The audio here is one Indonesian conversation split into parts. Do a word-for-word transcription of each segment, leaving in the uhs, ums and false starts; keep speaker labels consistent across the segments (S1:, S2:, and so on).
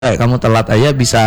S1: kayak kamu telat aja bisa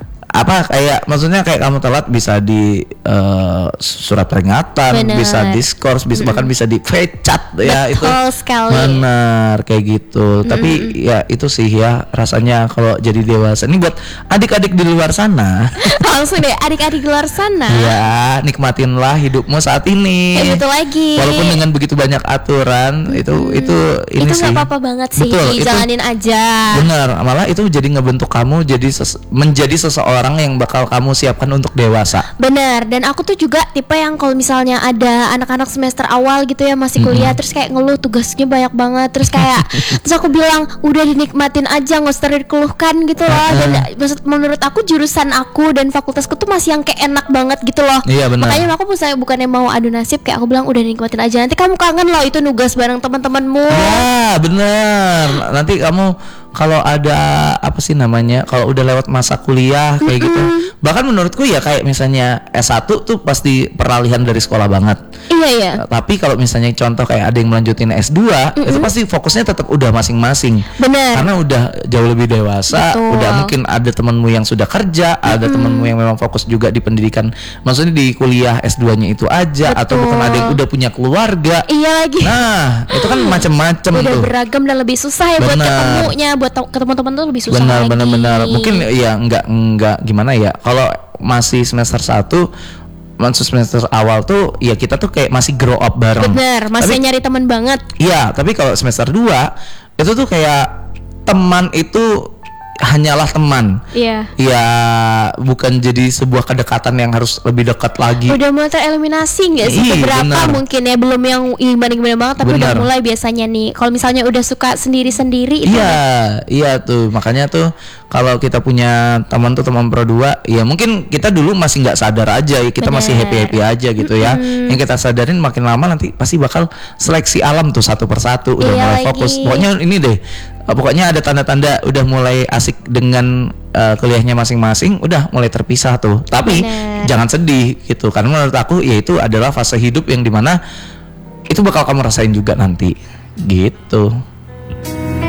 S1: apa kayak maksudnya kayak kamu telat bisa di uh, surat peringatan,
S2: Bener.
S1: bisa diskors, bisa bahkan bisa di pecat ya. Itu
S2: Betul sekali.
S1: benar kayak gitu.
S2: Mm-mm.
S1: Tapi ya itu sih ya rasanya kalau jadi dewasa. Ini buat adik-adik di luar sana.
S2: Langsung deh adik-adik di luar sana.
S1: Ya, nikmatinlah hidupmu saat ini.
S2: Kayak gitu lagi.
S1: Walaupun dengan begitu banyak aturan, itu
S2: Hmm.
S1: itu ini
S2: itu
S1: sih.
S2: nggak apa-apa banget sih,
S1: Betul, itu
S2: jalanin aja.
S1: benar, malah itu jadi ngebentuk kamu jadi ses- menjadi seseorang yang bakal kamu siapkan untuk dewasa.
S2: Bener, dan aku tuh juga tipe yang kalau misalnya ada anak-anak semester awal gitu ya masih kuliah,
S1: Mm-mm.
S2: terus kayak ngeluh tugasnya banyak banget, terus kayak terus aku bilang udah dinikmatin aja, nggak usah dikeluhkan gitu loh. Dan maksud menurut aku jurusan aku dan fakultasku tuh masih yang kayak enak banget gitu loh.
S1: Iya, benar.
S2: Makanya aku misalnya bukannya mau adu nasib, kayak aku bilang udah nikmatin aja. Nanti kamu kangen loh itu nugas bareng teman-temanmu.
S1: Ya, bener. Nanti kamu kalau ada apa sih namanya, kalau udah lewat masa kuliah kayak gitu. Bahkan menurutku ya kayak misalnya S satu tuh pasti peralihan dari sekolah banget.
S2: Iya iya.
S1: Nah, tapi kalau misalnya contoh kayak ada yang melanjutin S dua, itu pasti fokusnya tetap udah masing-masing.
S2: Bener.
S1: Karena udah jauh lebih dewasa,
S2: Betul.
S1: udah mungkin ada temanmu yang sudah kerja, ada temanmu yang memang fokus juga di pendidikan. Maksudnya di kuliah S dua-nya itu aja, atau
S2: Betul.
S1: bukan ada yang udah punya keluarga.
S2: Iya lagi.
S1: Nah, itu kan macam-macam
S2: Udah
S1: tuh.
S2: beragam dan lebih susah ya buat
S1: Bener.
S2: ketemunya, buat te- ketemu teman tuh lebih susah
S1: Benar,
S2: lagi.
S1: benar, benar. Mungkin ya enggak enggak gimana ya. Kalau masih semester satu, masuk semester awal tuh ya kita tuh kayak masih grow up bareng.
S2: Bener, masih
S1: Tapi-
S2: nyari teman banget.
S1: Iya, tapi kalau semester dua itu tuh kayak teman itu hanyalah teman.
S2: Iya.
S1: Ya bukan jadi sebuah kedekatan yang harus lebih dekat lagi.
S2: Udah mulai tereliminasi nggak sih
S1: Iya,
S2: beberapa
S1: benar.
S2: mungkin ya, belum yang gimana-gimana banget, tapi udah
S1: Benar.
S2: mulai biasanya nih. Kalau misalnya udah suka sendiri-sendiri itu
S1: Iya, iya tuh. Makanya tuh kalau kita punya teman tuh teman pro dua, ya mungkin kita dulu masih nggak sadar aja, ya kita masih
S2: Bener.
S1: happy-happy aja gitu ya. Yang kita sadarin makin lama nanti pasti bakal seleksi alam tuh satu persatu udah
S2: Iya
S1: mulai
S2: lagi.
S1: fokus. Pokoknya ini deh. eh, Pokoknya ada tanda-tanda udah mulai asik dengan eh, kuliahnya masing-masing, udah mulai terpisah tuh. Tapi
S2: Bener.
S1: jangan sedih gitu, karena menurut aku ya itu adalah fase hidup yang dimana itu bakal kamu rasain juga nanti gitu.